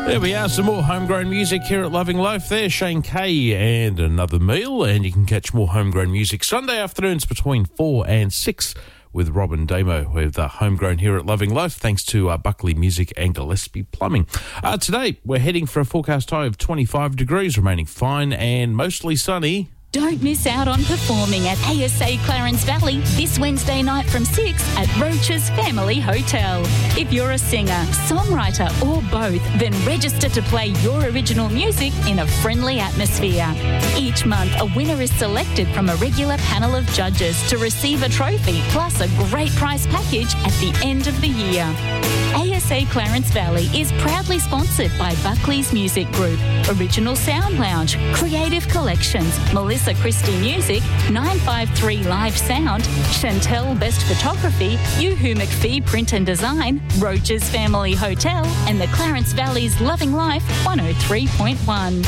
There we are, some more homegrown music here at Loving Life. There's Shane Kay and Another Meal, and you can catch more homegrown music Sunday afternoons between 4 and 6 with Robin Damo with Homegrown here at Loving Life, thanks to Buckley Music and Gillespie Plumbing. Today, we're heading for a forecast high of 25 degrees, remaining fine and mostly sunny. Don't miss out on performing at ASA Clarence Valley this Wednesday night from 6 at Roach's Family Hotel. If you're a singer, songwriter or both, then register to play your original music in a friendly atmosphere. Each month, a winner is selected from a regular panel of judges to receive a trophy plus a great prize package at the end of the year. ASA Clarence Valley is proudly sponsored by Buckley's Music Group, Original Sound Lounge, Creative Collections, Melissa Christie Music, 953 Live Sound, Chantel Best Photography, Yoo-Hoo McPhee Print and Design, Roach's Family Hotel, and the Clarence Valley's Loving Life 103.1.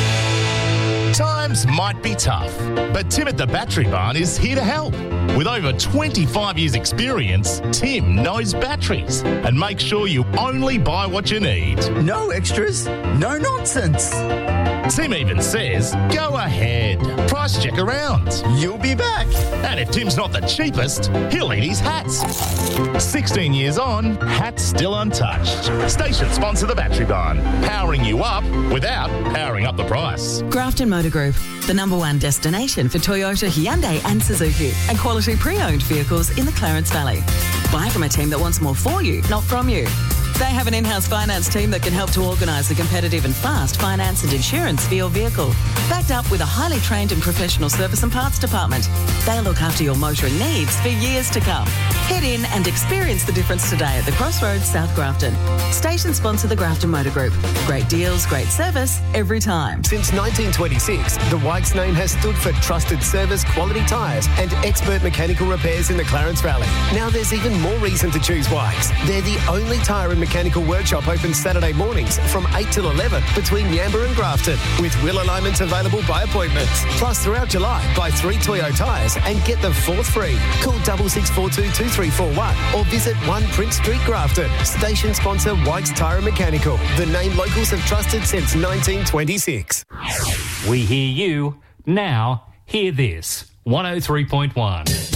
Times might be tough, but Tim at the Battery Barn is here to help. With over 25 years' experience, Tim knows batteries and makes sure you only buy what you need. No extras, no nonsense. Tim even says, go ahead, price check around. You'll be back. And if Tim's not the cheapest, he'll eat his hats. 16 years on, hats still untouched. Station sponsor the Battery Barn, powering you up without powering up the price. Grafton Motor Group, the #1 destination for Toyota, Hyundai and Suzuki, and quality pre-owned vehicles in the Clarence Valley. Buy from a team that wants more for you, not from you. They have an in-house finance team that can help to organise a competitive and fast finance and insurance for your vehicle. Backed up with a highly trained and professional service and parts department. They'll look after your motoring needs for years to come. Head in and experience the difference today at the Crossroads, South Grafton. Station sponsor the Grafton Motor Group. Great deals, great service, every time. Since 1926, the Wykes name has stood for trusted service, quality tyres and expert mechanical repairs in the Clarence Valley. Now there's even more reason to choose Wykes. They're the only tyre and mechanical workshop open Saturday mornings from 8 till 11 between Yamba and Grafton, with wheel alignments available by appointment. Plus, throughout July, buy 3 Toyo tyres and get the 4th free. Call 6642 2341 or visit 1 Prince Street, Grafton. Station sponsor Wykes Tyre and Mechanical, the name locals have trusted since 1926. We hear you. Now, hear this. 103.1.